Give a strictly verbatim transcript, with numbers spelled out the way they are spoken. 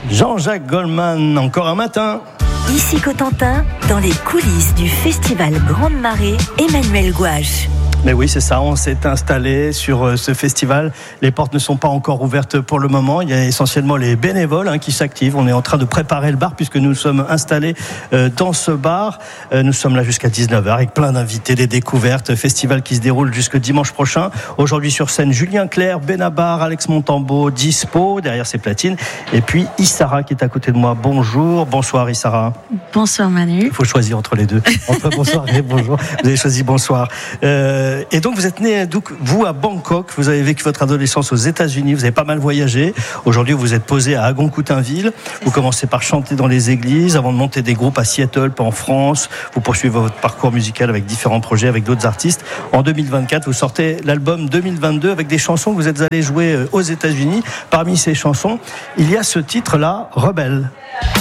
Jean-Jacques Goldman, encore un matin. Ici Cotentin, dans les coulisses du festival Grande Marée, Emmanuel Gouache. Mais oui, c'est ça, on s'est installé sur ce festival. Les portes ne sont pas encore ouvertes pour le moment. Il y a essentiellement les bénévoles hein, qui s'activent. On est en train de préparer le bar puisque nous sommes installés euh, dans ce bar. Euh, nous sommes là jusqu'à dix-neuf heures avec plein d'invités, des découvertes. Festival qui se déroule jusque dimanche prochain. Aujourd'hui sur scène, Julien Clerc, Benabar, Alex Montambeau, Dispo, derrière ses platines. Et puis Issara qui est à côté de moi. Bonjour, bonsoir Issara. Bonsoir Manu. Il faut choisir entre les deux. Entre bonsoir et bonjour. Vous avez choisi bonsoir. Euh, Et donc vous êtes né, donc, vous à Bangkok, vous avez vécu votre adolescence aux États-Unis, vous avez pas mal voyagé. Aujourd'hui vous êtes posé à Agon-Coutainville. Vous commencez par chanter dans les églises avant de monter des groupes à Seattle, pas en France. Vous poursuivez votre parcours musical avec différents projets, avec d'autres artistes. En deux mille vingt-quatre, vous sortez l'album deux mille vingt-deux avec des chansons que vous êtes allés jouer aux États-Unis. Parmi ces chansons, il y a ce titre-là, Rebelle.